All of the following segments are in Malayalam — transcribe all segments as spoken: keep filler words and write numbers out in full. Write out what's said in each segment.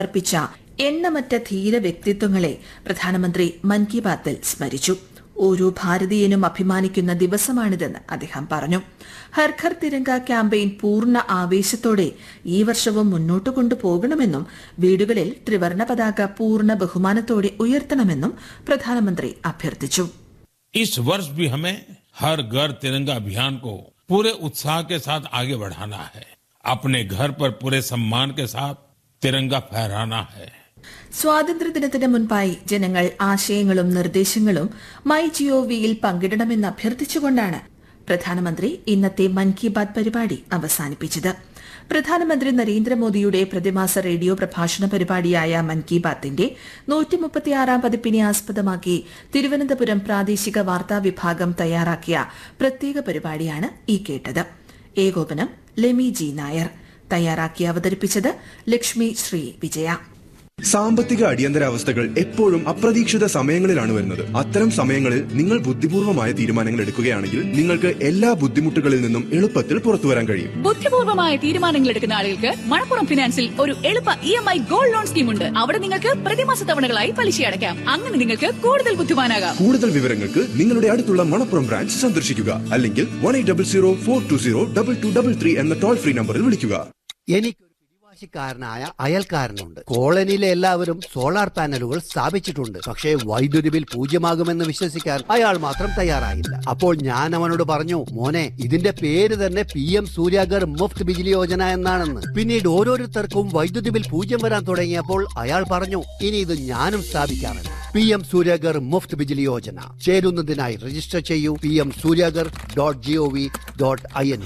അർപ്പിച്ച എണ്ണമറ്റ ധീര വ്യക്തിത്വങ്ങളെ പ്രധാനമന്ത്രി മൻ കി ബാത്തിൽ സ്മരിച്ചു. ഓരോ ഭാരതീയനും അഭിമാനിക്കുന്ന ദിവസമാണിതെന്ന് അദ്ദേഹം പറഞ്ഞു. ഹർ ഘർ തിരങ്ക ക്യാമ്പയിൻ പൂർണ്ണ ആവേശത്തോടെ ഈ വർഷവും മുന്നോട്ട് കൊണ്ടുപോകണമെന്നും വീടുകളിൽ ത്രിവർണ്ണ പതാക പൂർണ്ണ ബഹുമാനത്തോടെ ഉയർത്തണമെന്നും പ്രധാനമന്ത്രി അഭ്യർത്ഥിച്ചു. इस वर्ष भी हमें हर घर तिरंगा अभियान को पूरे उत्साह के साथ आगे बढ़ाना है. अपने घर पर पूरे सम्मान के साथ तिरंगा फहराना है. സ്വാതന്ത്ര്യദിനത്തിന് മുൻപായി ജനങ്ങൾ ആശയങ്ങളും നിർദ്ദേശങ്ങളും മൈ ജിഒവിയിൽ പങ്കിടണമെന്ന് അഭ്യർത്ഥിച്ചുകൊണ്ടാണ് പ്രധാനമന്ത്രി ഇന്നത്തെ മൻ കി ബാത് പരിപാടി അവസാനിപ്പിച്ചത്. പ്രധാനമന്ത്രി നരേന്ദ്രമോദിയുടെ പ്രതിമാസ റേഡിയോ പ്രഭാഷണ പരിപാടിയായ മൻ കി ബാത്തിന്റെ നൂറ്റിമുപ്പത്തിയാറാം പതിപ്പിനെ ആസ്പദമാക്കി തിരുവനന്തപുരം പ്രാദേശിക വാർത്താ വിഭാഗം തയ്യാറാക്കിയ പ്രത്യേക പരിപാടിയാണ് ഈ കേട്ടത്. ഏകോപനം ലെമി ജി നായർ. തയ്യാറാക്കി അവതരിപ്പിച്ചത് ലക്ഷ്മി ശ്രീ വിജയ. സാമ്പത്തിക അടിയന്തരാവസ്ഥകൾ എപ്പോഴും അപ്രതീക്ഷിത സമയങ്ങളിലാണ് വരുന്നത്. അത്തരം സമയങ്ങളിൽ നിങ്ങൾ ബുദ്ധിപൂർവമായ തീരുമാനങ്ങൾ എടുക്കുകയാണെങ്കിൽ നിങ്ങൾക്ക് എല്ലാ ബുദ്ധിമുട്ടുകളിൽ നിന്നും എളുപ്പത്തിൽ പുറത്തു വരാൻ കഴിയും. ബുദ്ധിപൂർവമായ തീരുമാനങ്ങൾ എടുക്കുന്ന ആളുകൾക്ക് മണപ്പുറം ഫിനാൻസിൽ ഒരു എളുപ്പ E M I gold loan scheme ഉണ്ട്. അവിടെ നിങ്ങൾക്ക് പ്രതിമാസ തവണകളായി പലിശ അടയ്ക്കാം. അങ്ങനെ നിങ്ങൾക്ക് കൂടുതൽ ബുദ്ധിമാനാകാം. കൂടുതൽ വിവരങ്ങൾക്ക് നിങ്ങളുടെ അടുത്തുള്ള മണപ്പുറം ബ്രാഞ്ച് സന്ദർശിക്കുക. അല്ലെങ്കിൽ one eight double zero four to zero double two double three എന്ന ടോൾ ഫ്രീ നമ്പറിൽ വിളിക്കുക. എനിക്ക് ായ അയൽക്കാരനുണ്ട്. കോളനിയിലെ എല്ലാവരും സോളാർ പാനലുകൾ സ്ഥാപിച്ചിട്ടുണ്ട്. പക്ഷേ വൈദ്യുതി ബിൽ പൂജ്യമാകുമെന്ന് വിശ്വസിക്കാൻ അയാൾ മാത്രം തയ്യാറായില്ല. അപ്പോൾ ഞാൻ അവനോട് പറഞ്ഞു, മോനെ, ഇതിന്റെ പേര് തന്നെ പി എം സൂര്യാഗർ മുഫ്ത് ബിജിലി യോജന എന്നാണെന്ന്. പിന്നീട് ഓരോരുത്തർക്കും വൈദ്യുതി ബിൽ പൂജ്യം വരാൻ തുടങ്ങിയപ്പോൾ അയാൾ പറഞ്ഞു, ഇനി ഇത് ഞാനും സ്ഥാപിക്കാറുണ്ട്. P M Suryaghar Muft Bijli Yojana ചേരുന്നതിനായി register ചെയ്യൂ. P M Suryaghar dot G O V dot I N.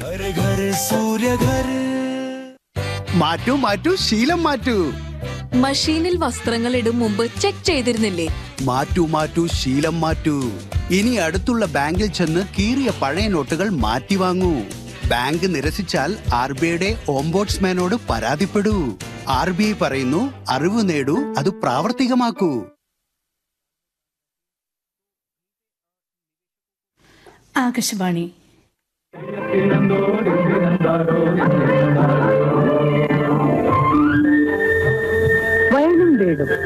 മാറ്റൂ മാറ്റൂ ശീലം മാറ്റൂ. മഷീനിൽ വസ്ത്രങ്ങൾ ഇടും മുമ്പ് ചെക്ക് ചെയ്തിരുന്നില്ലേ? മാറ്റൂ മാറ്റൂ ശീലം മാറ്റൂ. ഇനി അടുത്തുള്ള ബാങ്കിൽ ചെന്ന് കീറിയ പഴയ നോട്ടുകൾ മാറ്റി വാങ്ങൂ. ബാങ്ക് നിരസിച്ചാൽ ആർ ബി ഐയുടെ ഓംബോഡ്സ്മാനോട് പരാതിപ്പെടൂ. ആർ ബി ഐ പറയുന്നു, അറിവ് നേടൂ, അത് പ്രാവർത്തികമാക്കൂ. ആകാശവാണി. വയലും വീടും